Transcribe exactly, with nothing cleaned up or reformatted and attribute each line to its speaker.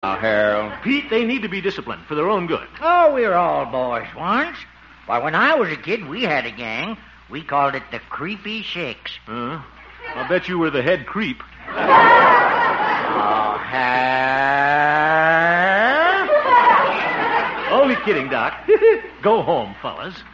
Speaker 1: Now, Harold.
Speaker 2: Pete, they need to be disciplined for their own good.
Speaker 3: Oh, we were all boys once. Why, when I was a kid, we had a gang. We called it the Creepy Six.
Speaker 2: Uh, I bet you were the head creep.
Speaker 3: Oh, Hal.
Speaker 2: Only kidding, Doc. Go home, fellas.